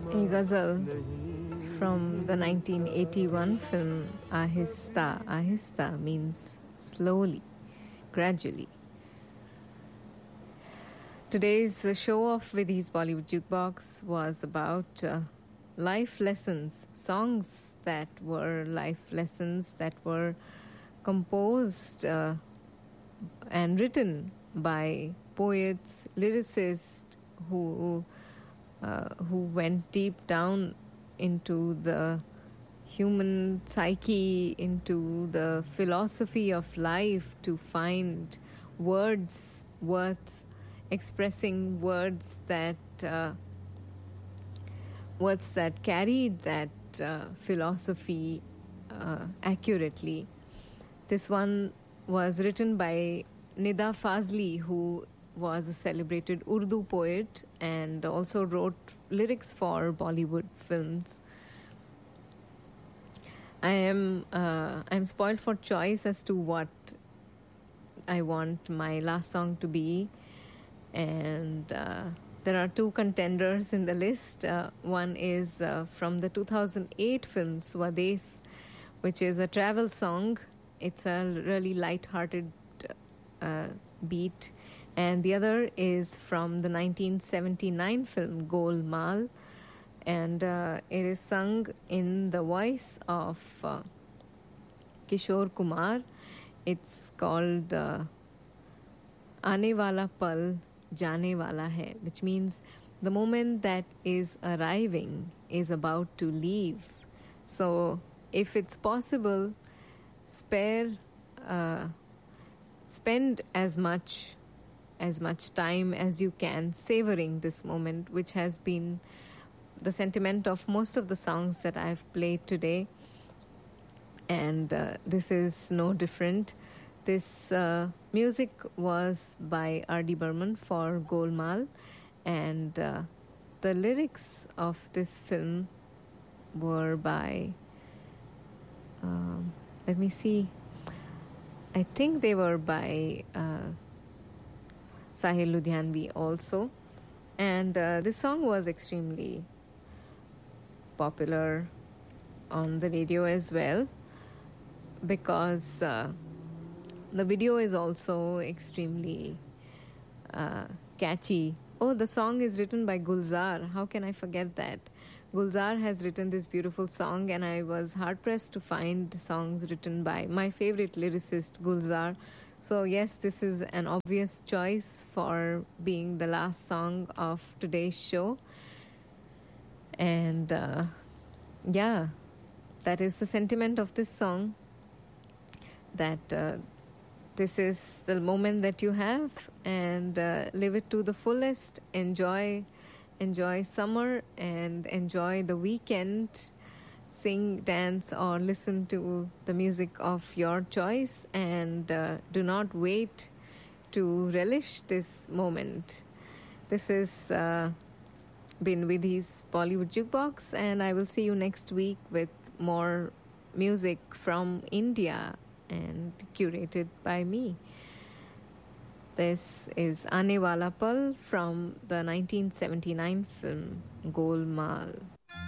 A ghazal from the 1981 film Ahista. Ahista means slowly, gradually. Today's show off with his Bollywood Jukebox was about life lessons, songs that were life lessons that were composed and written by poets, lyricists who went deep down into the human psyche, into the philosophy of life to find words worth expressing, words that carried that philosophy accurately. This one was written by Nida Fazli, who was a celebrated Urdu poet and also wrote lyrics for Bollywood films. I'm spoiled for choice as to what I want my last song to be, and there are two contenders in the list. One is from the 2008 film Swades, which is a travel song. It's a really light-hearted beat. And the other is from the 1979 film Golmaal, and it is sung in the voice of Kishore Kumar. It's called Aane Wala Pal Jaane Wala Hai, which means the moment that is arriving is about to leave. So if it's possible, spend as much time as you can savoring this moment, which has been the sentiment of most of the songs that I've played today. And this is no different. This music was by R.D. Burman for Golmaal, and the lyrics of this film were by, let me see, I think they were by Sahil Ludhianvi also. And this song was extremely popular on the radio as well, because the video is also extremely catchy. Oh, the song is written by Gulzar. How can I forget that? Gulzar has written this beautiful song, and I was hard-pressed to find songs written by my favorite lyricist, Gulzar. So yes, this is an obvious choice for being the last song of today's show. And yeah, that is the sentiment of this song, that this is the moment that you have, and live it to the fullest. Enjoy summer and enjoy the weekend. Sing, dance, or listen to the music of your choice, and do not wait to relish this moment. This is been Vidhi's Bollywood Jukebox, and I will see you next week with more music from India and curated by me. This is Aane Wala Pal from the 1979 film Golmaal.